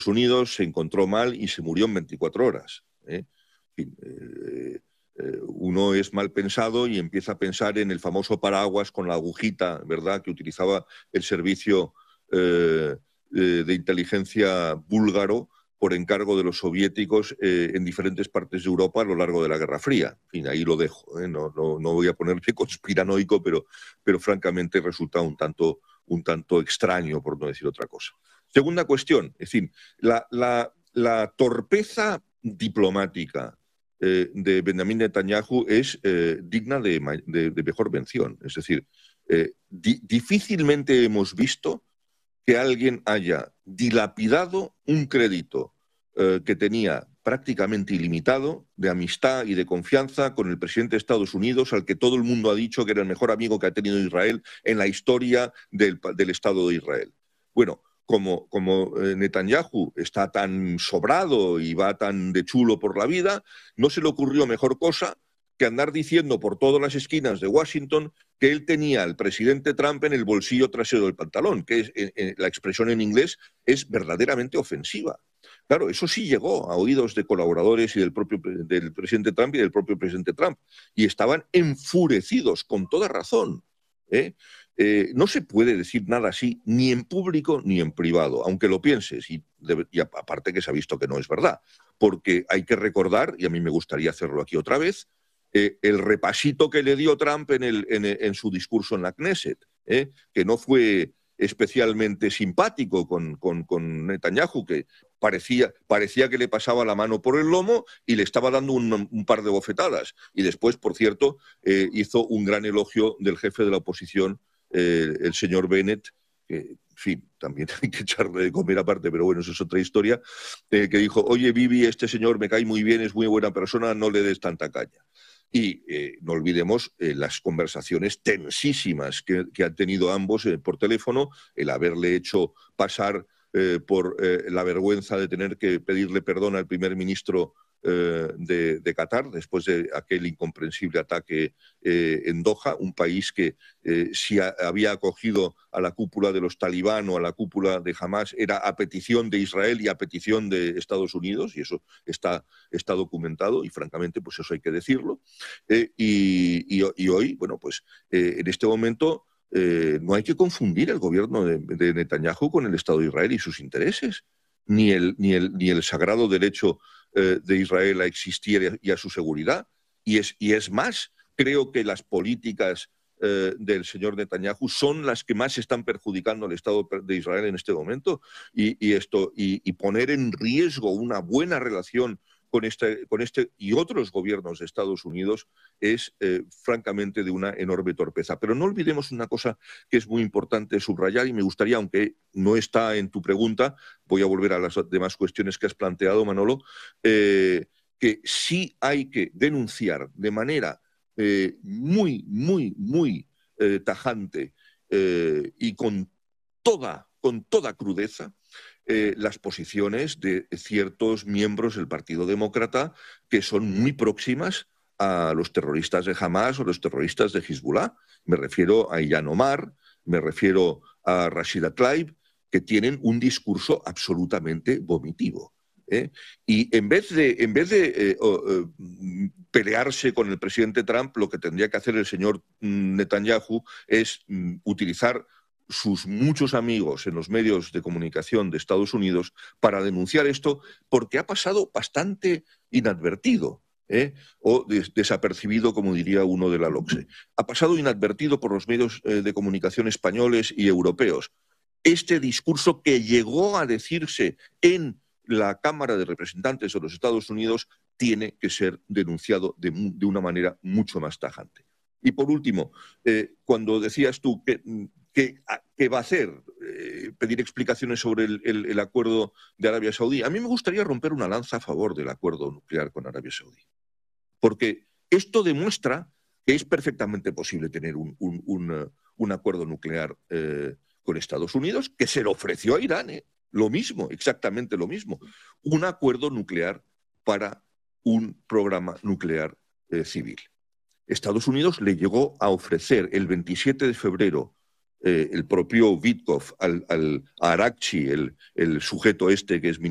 Unidos se encontró mal y se murió en 24 horas. En fin, uno es mal pensado y empieza a pensar en el famoso paraguas con la agujita, ¿verdad?, que utilizaba el servicio de inteligencia búlgaro por encargo de los soviéticos en diferentes partes de Europa a lo largo de la Guerra Fría. En fin, ahí lo dejo. No voy a ponerme conspiranoico, pero francamente resulta un tanto extraño, por no decir otra cosa. Segunda cuestión, es decir, la torpeza diplomática de Benjamín Netanyahu es digna de mejor mención. Es decir, difícilmente hemos visto que alguien haya dilapidado un crédito que tenía prácticamente ilimitado de amistad y de confianza con el presidente de Estados Unidos, al que todo el mundo ha dicho que era el mejor amigo que ha tenido Israel en la historia del Estado de Israel. Bueno, como Netanyahu está tan sobrado y va tan de chulo por la vida, no se le ocurrió mejor cosa que andar diciendo por todas las esquinas de Washington que él tenía al presidente Trump en el bolsillo trasero del pantalón, que la expresión en inglés es verdaderamente ofensiva. Claro, eso sí llegó a oídos de colaboradores y del presidente Trump y del propio presidente Trump, y estaban enfurecidos, con toda razón. No se puede decir nada así, ni en público ni en privado, aunque lo pienses, y aparte que se ha visto que no es verdad, porque hay que recordar, y a mí me gustaría hacerlo aquí otra vez, el repasito que le dio Trump en su discurso en la Knesset, que no fue especialmente simpático con Netanyahu, que parecía que le pasaba la mano por el lomo y le estaba dando un par de bofetadas. Y después, por cierto, hizo un gran elogio del jefe de la oposición, el señor Bennett, que, en fin, también hay que echarle de comer aparte, pero bueno, eso es otra historia, que dijo: oye, Bibi, este señor me cae muy bien, es muy buena persona, no le des tanta caña. Y no olvidemos las conversaciones tensísimas que han tenido ambos por teléfono, el haberle hecho pasar por la vergüenza de tener que pedirle perdón al primer ministro de Qatar después de aquel incomprensible ataque en Doha, un país que si había acogido a la cúpula de los talibán o a la cúpula de Hamas era a petición de Israel y a petición de Estados Unidos, y eso está documentado, y francamente pues eso hay que decirlo. Y hoy, bueno, pues en este momento no hay que confundir el gobierno de Netanyahu con el Estado de Israel y sus intereses, ni el sagrado derecho de Israel a existir y a su seguridad. Y es más, creo que las políticas del señor Netanyahu son las que más están perjudicando al Estado de Israel en este momento, y poner en riesgo una buena relación con este y otros gobiernos de Estados Unidos es francamente de una enorme torpeza. Pero no olvidemos una cosa que es muy importante subrayar, y me gustaría, aunque no está en tu pregunta, voy a volver a las demás cuestiones que has planteado, Manolo, que sí hay que denunciar de manera muy tajante y con toda crudeza las posiciones de ciertos miembros del Partido Demócrata que son muy próximas a los terroristas de Hamas o los terroristas de Hezbollah. Me refiero a Ilhan Omar, me refiero a Rashida Tlaib, que tienen un discurso absolutamente vomitivo. Y en vez de pelearse con el presidente Trump, lo que tendría que hacer el señor Netanyahu es utilizar sus muchos amigos en los medios de comunicación de Estados Unidos para denunciar esto, porque ha pasado bastante inadvertido, o desapercibido, como diría uno de la LOCSE. Ha pasado inadvertido por los medios de comunicación españoles y europeos. Este discurso que llegó a decirse en la Cámara de Representantes de los Estados Unidos tiene que ser denunciado de una manera mucho más tajante. Y por último, cuando decías tú ¿qué va a hacer? Pedir explicaciones sobre el acuerdo de Arabia Saudí. A mí me gustaría romper una lanza a favor del acuerdo nuclear con Arabia Saudí, porque esto demuestra que es perfectamente posible tener un acuerdo nuclear con Estados Unidos, que se le ofreció a Irán, lo mismo, exactamente lo mismo, un acuerdo nuclear para un programa nuclear civil. Estados Unidos le llegó a ofrecer el 27 de febrero el propio Witkoff a Arakchi, el sujeto este que es